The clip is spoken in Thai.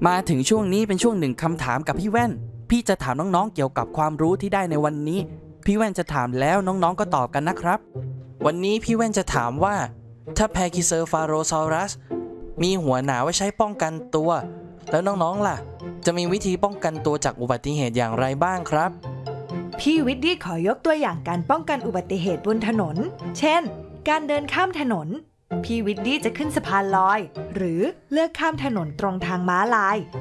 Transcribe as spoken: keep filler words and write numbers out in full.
มาถึงช่วงนี้เป็นช่วงหนึ่งคำถามกับพี่แว่นพี่จะถามน้องๆเกี่ยวกับความรู้ที่ได้ในวันนี้พี่แว่นจะถามแล้วน้องๆก็ตอบกันนะครับวันนี้พี่แว่นจะถามว่าถ้าแพคิเซอร์ฟาโรซอรัสมีหัวหนาไว้ใช้ป้องกันตัวแล้วน้องๆล่ะจะมีวิธีป้องกันตัวจากอุบัติเหตุอย่างไรบ้างครับพี่วิดดี้ขอยกตัวอย่างการป้องกันอุบัติเหตุบนถนนเช่นการเดินข้ามถนนพี่วิดดี้จะขึ้นสะพานลอยหรือเลือกข้ามถนนตรงทางม้าลาย